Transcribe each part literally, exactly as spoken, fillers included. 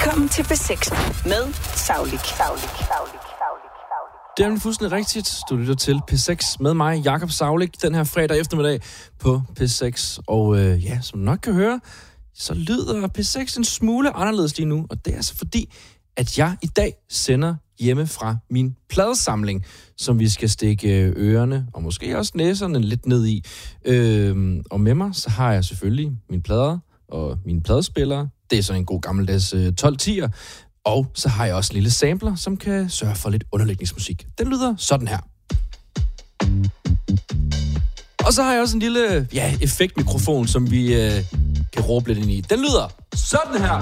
Velkommen til P seks med Saulik. Det er fuldstændig rigtigt. Du lytter til P seks med mig, Jakob Saulik, den her fredag eftermiddag på P seks. Og øh, ja, som du nok kan høre, så lyder P seks en smule anderledes lige nu. Og det er altså fordi, at jeg i dag sender hjemme fra min pladesamling, som vi skal stikke ørerne og måske også næserne lidt ned i. Øh, og med mig, så har jeg selvfølgelig mine plader og mine pladespillere. Det er sådan en god gammeldags øh, tolv tier. Og så har jeg også en lille sampler, som kan sørge for lidt underlægningsmusik. Den lyder sådan her. Og så har jeg også en lille ja, effektmikrofon, som vi øh, kan råbe lidt ind i. Den lyder sådan her.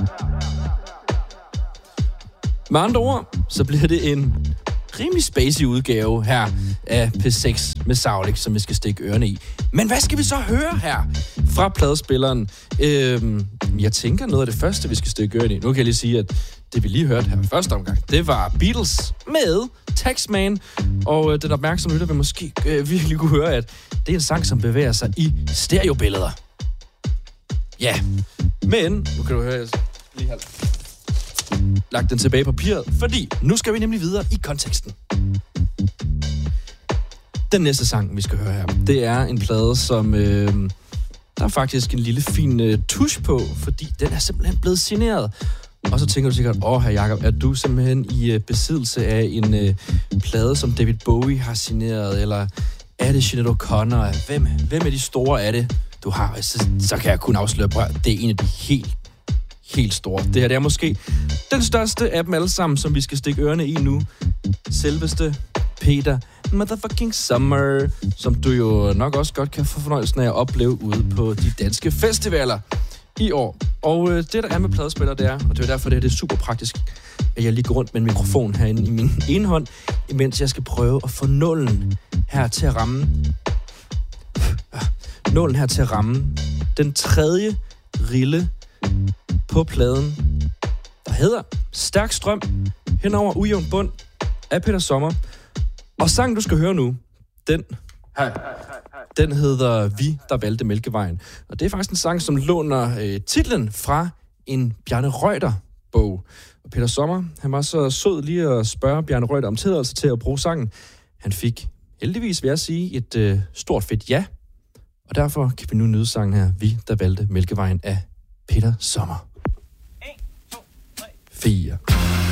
Med andre ord, så bliver det en rimelig spacey udgave her af P seks med Saulik, som vi skal stikke ørerne i. Men hvad skal vi så høre her fra pladespilleren? Øhm, jeg tænker noget af det første, vi skal stikke ørerne i. Nu kan jeg lige sige, at det vi lige hørte her i første omgang, det var Beatles med Taxman. Og øh, den opmærksomme lytter vil måske øh, virkelig kunne høre, at det er en sang, som bevæger sig i stereobilleder. Ja, men nu kan du høre, jeg lige har lagt den tilbage på papiret, fordi nu skal vi nemlig videre i konteksten. Den næste sang, vi skal høre her, det er en plade, som øh, der er faktisk en lille fin øh, tusch på, fordi den er simpelthen blevet signeret. Og så tænker du sikkert, åh, herr Jakob, er du simpelthen i øh, besiddelse af en øh, plade, som David Bowie har signeret, eller er det Sinéad O'Connor? Hvem, hvem er de store af det, du har? Så, så kan jeg kun afsløre, prøv, det er en af de helt helt store. Det her det er måske den største af dem alle sammen, som vi skal stikke ørerne i nu. Selveste Peter Motherfucking Summer, som du jo nok også godt kan få fornøjelsen af at opleve ude på de danske festivaler i år. Og øh, det, der er med pladespiller, det er, og det er derfor, det er, det er super praktisk, at jeg lige går rundt med en mikrofon herinde i min ene hånd, imens jeg skal prøve at få nålen her til at ramme nålen her til at ramme den tredje rille på pladen, der hedder Stærk Strøm henover ujævn bund af Peter Sommer. Og sangen, du skal høre nu, den, den hedder Vi, der valgte Mælkevejen. Og det er faktisk en sang, som låner øh, titlen fra en Bjarne Reuter-bog. Og Peter Sommer, han var så sød lige at spørge Bjarne Reuter om tilladelse til at bruge sangen. Han fik heldigvis, vil jeg sige, et øh, stort fedt ja. Og derfor kan vi nu nyde sangen her, Vi, der valgte Mælkevejen af Peter Sommer. fire